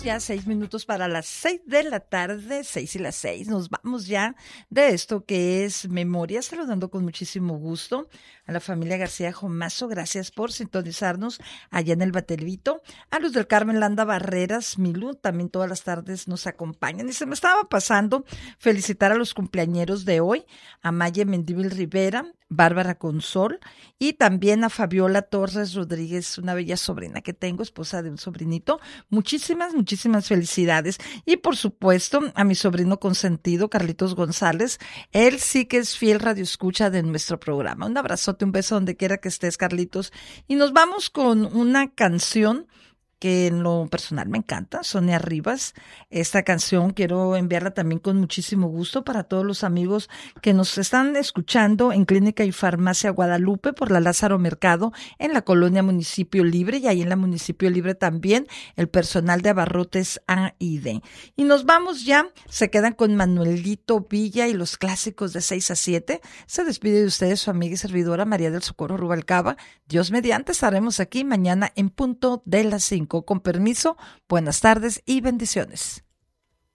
ya 6 minutos para las 6 de la tarde, 6:06. Nos vamos ya de esto que es Memoria, saludando con muchísimo gusto a la familia García Jomazo. Gracias por sintonizarnos allá en el Batelvito. A Luz del Carmen Landa Barreras, Milú, también todas las tardes nos acompañan. Y se me estaba pasando felicitar a los cumpleañeros de hoy, a Maya Mendívil Rivera, Bárbara Consol y también a Fabiola Torres Rodríguez, una bella sobrina que tengo, esposa de un sobrinito. Muchísimas felicidades. Y por supuesto a mi sobrino consentido, Carlitos González. Él sí que es fiel radioescucha de nuestro programa. Un abrazote, un beso donde quiera que estés, Carlitos. Y nos vamos con una canción que en lo personal me encanta, Sonia Rivas. Esta canción quiero enviarla también con muchísimo gusto para todos los amigos que nos están escuchando en Clínica y Farmacia Guadalupe por la Lázaro Mercado, en la colonia Municipio Libre, y ahí en la Municipio Libre también el personal de Abarrotes A&D. Y nos vamos ya, se quedan con Manuelito Villa y los clásicos de 6 a 7. Se despide de ustedes su amiga y servidora María del Socorro Rubalcaba. Dios mediante, estaremos aquí mañana en punto de las 5. Con permiso, buenas tardes y bendiciones.